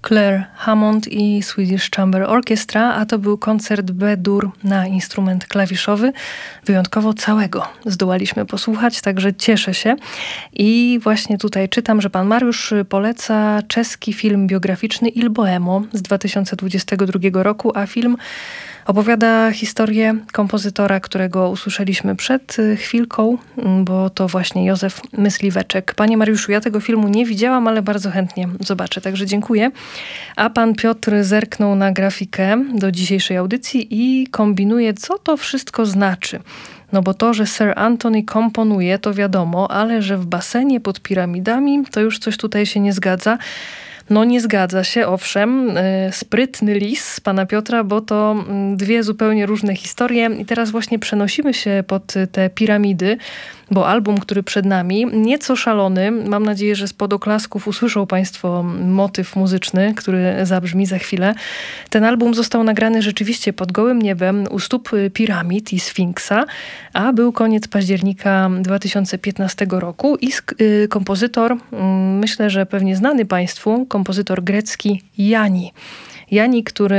Claire Hammond i Swedish Chamber Orchestra, a to był koncert B-dur na instrument klawiszowy. Wyjątkowo całego zdołaliśmy posłuchać, także cieszę się. I właśnie tutaj czytam, że pan Mariusz poleca czeski film biograficzny Il Boemo z 2022 roku, a film opowiada historię kompozytora, którego usłyszeliśmy przed chwilką, bo to właśnie Józef Myśliweczek. Panie Mariuszu, ja tego filmu nie widziałam, ale bardzo chętnie zobaczę, także dziękuję. A pan Piotr zerknął na grafikę do dzisiejszej audycji i kombinuje, co to wszystko znaczy. No bo to, że Sir Anthony komponuje, to wiadomo, ale że w basenie pod piramidami, to już coś tutaj się nie zgadza. No nie zgadza się, owszem, sprytny lis pana Piotra, bo to dwie zupełnie różne historie i teraz właśnie przenosimy się pod te piramidy, bo album, który przed nami, nieco szalony, mam nadzieję, że spod oklasków usłyszą państwo motyw muzyczny, który zabrzmi za chwilę. Ten album został nagrany rzeczywiście pod gołym niebem u stóp piramid i Sfinksa, a był koniec października 2015 roku i kompozytor, myślę, że pewnie znany państwu, kompozytor grecki Jani. Jani, który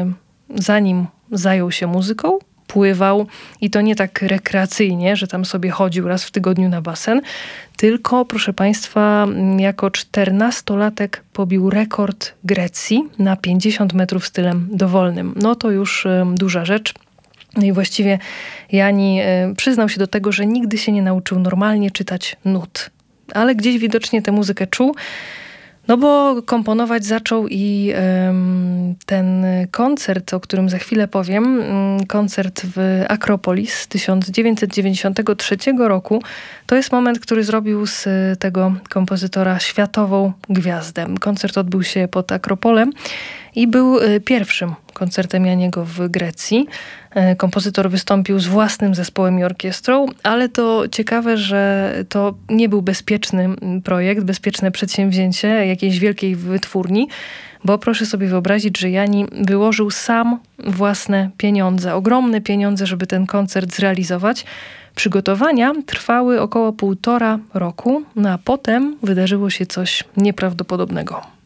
zanim zajął się muzyką, pływał i to nie tak rekreacyjnie, że tam sobie chodził raz w tygodniu na basen, tylko, proszę państwa, jako 14-latek pobił rekord Grecji na 50 metrów stylem dowolnym. No to już duża rzecz. No i właściwie Jani przyznał się do tego, że nigdy się nie nauczył normalnie czytać nut. Ale gdzieś widocznie tę muzykę czuł. No bo komponować zaczął i ten koncert, o którym za chwilę powiem, koncert w Akropolis z 1993 roku, to jest moment, który zrobił z tego kompozytora światową gwiazdę. Koncert odbył się pod Akropolem i był pierwszym koncertem Janiego w Grecji. Kompozytor wystąpił z własnym zespołem i orkiestrą, ale to ciekawe, że to nie był bezpieczny projekt, bezpieczne przedsięwzięcie jakiejś wielkiej wytwórni, bo proszę sobie wyobrazić, że Jani wyłożył sam własne pieniądze, ogromne pieniądze, żeby ten koncert zrealizować. Przygotowania trwały około 1,5 roku, no a potem wydarzyło się coś nieprawdopodobnego.